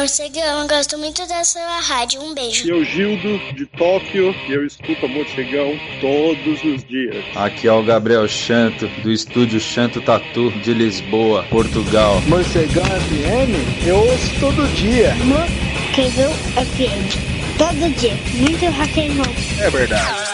Morcegão, eu gosto muito da sua rádio. Um beijo. E eu, Gildo, de Tóquio, e eu escuto a Morcegão todos os dias. Aqui é o Gabriel Chanto, do estúdio Chanto Tatu, de Lisboa, Portugal. Morcegão FM, eu ouço todo dia. Morcegão FM, todo dia. Muito rock and roll. É verdade.